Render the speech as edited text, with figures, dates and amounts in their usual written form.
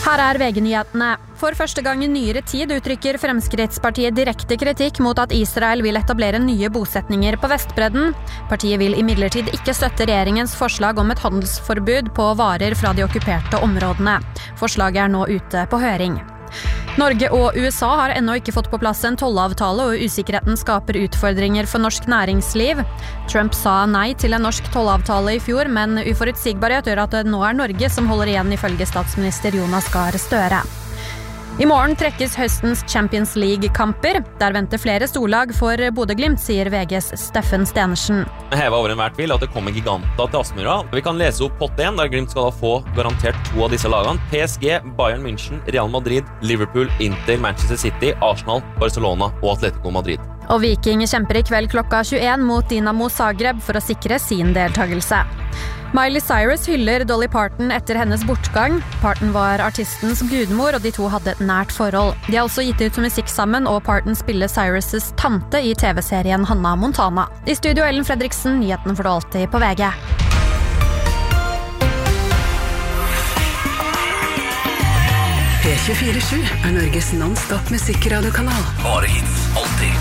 Her VG-nyhetene. For første gang I nyere tid uttrykker Fremskrittspartiet direkte kritikk mot at Israel vil etablere nye bosetninger på Vestbredden. Partiet vil imidlertid ikke støtte regjeringens forslag om et handelsforbud på varer fra de okkuperte områdene. Forslaget nå ute på høring. Norge og USA har ennå ikke fått på plass en tollavtale, og usikkerheten skaper utfordringer for norsk næringsliv. Trump sa nei til en norsk tollavtale I fjor, men uforutsigbarhet gjør at det nå Norge som holder igjen ifølge statsminister Jonas Gahr Støre. I morgen trekkes høstens Champions League-kamper. Der venter flere storlag for Bodø/Glimt, sier VGs Steffen Stenersen. Heva over enhver tvil at det kommer giganter til Aspmyra. Vi kan lese opp pott 1, der Glimt skal da få garantert 2 av disse lagene. PSG, Bayern München, Real Madrid, Liverpool, Inter, Manchester City, Arsenal, Barcelona og Atletico Madrid. Og Viking kjemper I kveld klokka 21 mot Dinamo Zagreb for å sikre sin deltagelse. Miley Cyrus hyller Dolly Parton etter hennes bortgang. Parton var artistens gudmor, og de to hadde et nært forhold. De har også gitt ut musikk sammen, og Parton spiller Cyrus' tante I TV-serien Hannah Montana. I studio Ellen Fredriksen, nyheten får du alltid på VG. P24/7 Norges non-stop musikkradio-kanal. Bare hits, alltid.